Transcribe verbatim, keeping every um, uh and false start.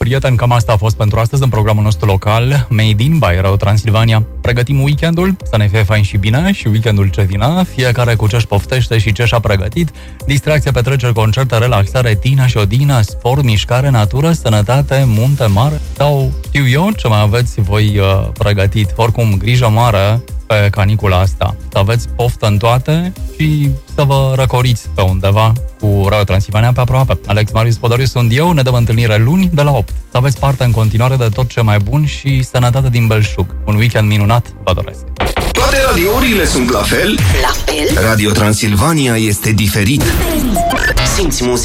prieteni, cam asta a fost pentru astăzi în programul nostru local, Made in by Radio Transilvania. Pregătim weekendul, să ne fie fain și bine, și weekendul ce vine, fiecare cu ce-și poftește și ce și-a pregătit. Distracție, petreceri, concerte, relaxare, tina și odină, sport, mișcare, natură, sănătate, munte mare sau știu eu ce mai aveți voi uh, pregătit. Oricum, grijă mare pe canicula asta. Să aveți poftă în toate și să vă răcoriți pe undeva cu Radio Transilvania pe aproape. Alex Marius Podoriu sunt eu, ne dăm întâlnire luni de la opt. Să aveți parte în continuare de tot ce mai bun și sănătate din belșug. Un weekend minunat, vă doresc! Toate radiourile sunt la fel? La fel? Radio Transilvania este diferit. Simți muzica.